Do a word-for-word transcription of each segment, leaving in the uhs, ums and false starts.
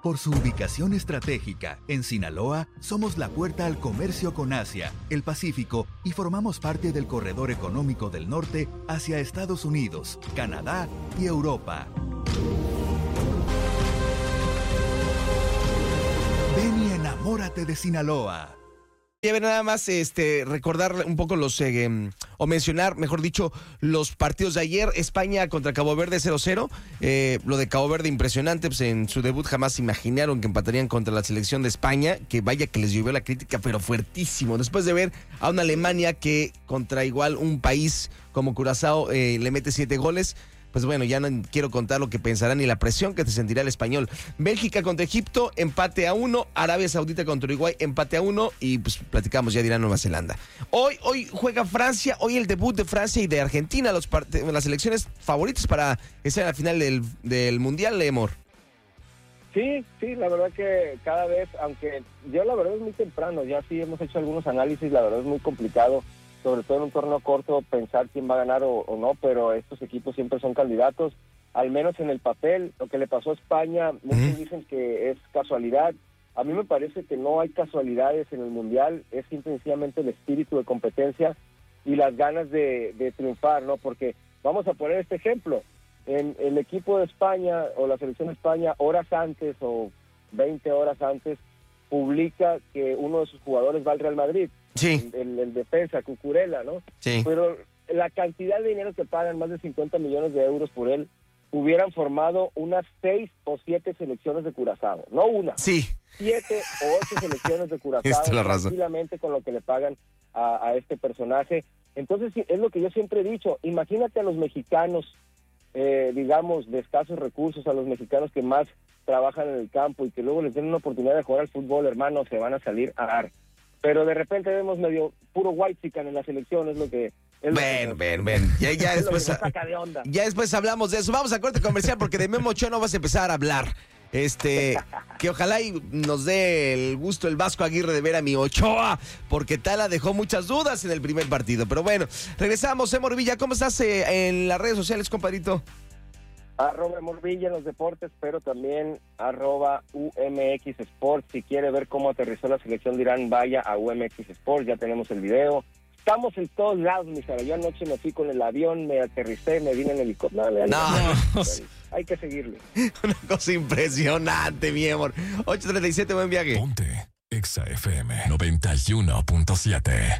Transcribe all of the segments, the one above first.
Por su ubicación estratégica, en Sinaloa, somos la puerta al comercio con Asia, el Pacífico y formamos parte del corredor económico del norte hacia Estados Unidos, Canadá y Europa. Ven y enamórate de Sinaloa. Y a ver, nada más este, recordar un poco los, eh, o mencionar, mejor dicho, los partidos de ayer. España contra Cabo Verde cero cero. Eh, lo de Cabo Verde impresionante, pues en su debut jamás imaginaron que empatarían contra la selección de España, que vaya que les llovió la crítica, pero fuertísimo. Después de ver a una Alemania que contra igual un país como Curazao eh, le mete siete goles. Pues bueno, ya no quiero contar lo que pensarán ni la presión que te sentirá el español. Bélgica contra Egipto, empate a uno. Arabia Saudita contra Uruguay, empate a uno. Y pues platicamos, ya dirá Nueva Zelanda. Hoy, hoy juega Francia, hoy el debut de Francia y de Argentina, los part- las selecciones favoritas para estar en la final del, del Mundial, Lemor. Sí, sí, la verdad que cada vez, aunque yo la verdad es muy temprano, ya sí hemos hecho algunos análisis, la verdad es muy complicado, sobre todo en un torneo corto, pensar quién va a ganar o, o no, pero estos equipos siempre son candidatos, al menos en el papel. Lo que le pasó a España, muchos ¿Mm? dicen que es casualidad. A mí me parece que no hay casualidades en el Mundial, es simple y sencillamente el espíritu de competencia y las ganas de, de triunfar, ¿no? Porque vamos a poner este ejemplo, en el equipo de España o la selección de España, horas antes o veinte horas antes, publica que uno de sus jugadores va al Real Madrid. Sí. El, el, el defensa, Cucurella, ¿no? Sí. Pero la cantidad de dinero que pagan, más de cincuenta millones de euros por él, hubieran formado unas seis o siete selecciones de Curazao. No una. Sí. Siete o ocho selecciones de Curazao. Es la razón. Tranquilamente con lo que le pagan a, a este personaje. Entonces, es lo que yo siempre he dicho. Imagínate a los mexicanos, eh, digamos, de escasos recursos, a los mexicanos que más trabajan en el campo y que luego les den una oportunidad de jugar al fútbol, hermano, se van a salir a dar. Pero de repente vemos medio puro whitezican en la selección, es lo que... Es ven, lo que ven, ven. Ya, ya, después, saca de onda. Ya después hablamos de eso. Vamos a corte comercial porque de Memo Ochoa no vas a empezar a hablar. Este, que ojalá y nos dé el gusto el Vasco Aguirre de ver a mi Ochoa, porque Tala dejó muchas dudas en el primer partido. Pero bueno, regresamos. Emor Villa, ¿cómo estás eh, en las redes sociales, compadrito? Arroba Morvilla en los deportes, pero también arroba U M X Sports. Si quiere ver cómo aterrizó la selección de Irán, vaya a U M X Sports, ya tenemos el video. Estamos en todos lados, mi Sara. Yo anoche me fui con el avión, me aterricé, me vine en helicóptero. No, no, no. Hay que seguirle. Una cosa impresionante, mi amor. ocho treinta y siete, buen viaje. Ponte Exa F M noventa y uno punto siete.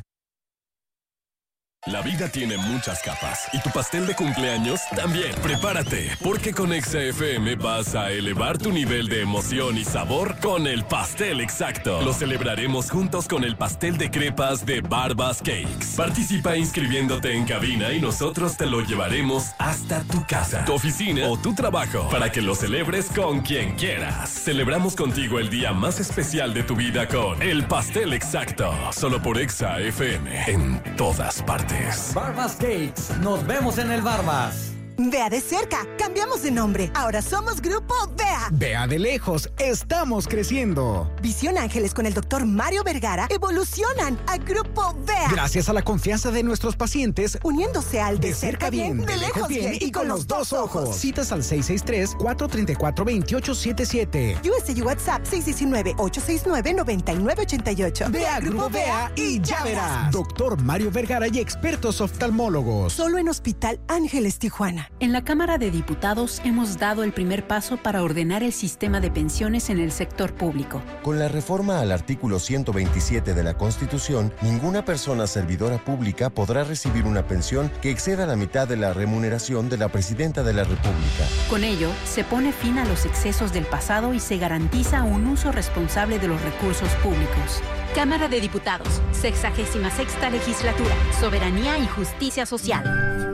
La vida tiene muchas capas y tu pastel de cumpleaños también. Prepárate, porque con Exa F M vas a elevar tu nivel de emoción y sabor con el pastel exacto. Lo celebraremos juntos con el pastel de crepas de Barbas Cakes. Participa inscribiéndote en cabina y nosotros te lo llevaremos hasta tu casa, tu oficina o tu trabajo para que lo celebres con quien quieras. Celebramos contigo el día más especial de tu vida con el pastel exacto. Solo por Exa F M en todas partes. Barbas Cakes, nos vemos en el Barbas. Vea de cerca, cambiamos de nombre. Ahora somos Grupo Vea. Vea de lejos, estamos creciendo. Visión Ángeles con el doctor Mario Vergara evolucionan a Grupo Vea. Gracias a la confianza de nuestros pacientes, uniéndose al de, de cerca bien, de lejos bien, bien y con los dos ojos. Citas al seis seis tres, cuatro tres cuatro, dos ocho siete siete. U S U WhatsApp seis uno nueve, ocho seis nueve, nueve nueve ocho ocho. Vea Grupo Vea y ya verás. Doctor Mario Vergara y expertos oftalmólogos. Solo en Hospital Ángeles Tijuana. En la Cámara de Diputados hemos dado el primer paso para ordenar el sistema de pensiones en el sector público. Con la reforma al artículo ciento veintisiete de la Constitución, ninguna persona servidora pública podrá recibir una pensión que exceda la mitad de la remuneración de la Presidenta de la República. Con ello, se pone fin a los excesos del pasado y se garantiza un uso responsable de los recursos públicos. Cámara de Diputados, sexagésima sexta legislatura, soberanía y justicia social.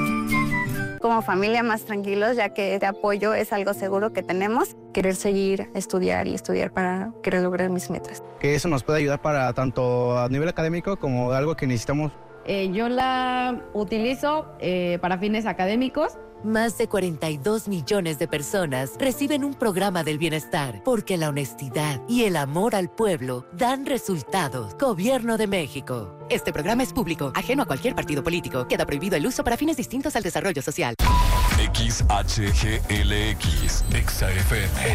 Como familia más tranquilos, ya que este apoyo es algo seguro que tenemos. Querer seguir, estudiar y estudiar para querer lograr mis metas. Que eso nos puede ayudar para tanto a nivel académico como algo que necesitamos. Eh, yo la utilizo eh, para fines académicos. Más de cuarenta y dos millones de personas reciben un programa del bienestar porque la honestidad y el amor al pueblo dan resultados. Gobierno de México. Este programa es público, ajeno a cualquier partido político. Queda prohibido el uso para fines distintos al desarrollo social. X H G L X, Exa F M.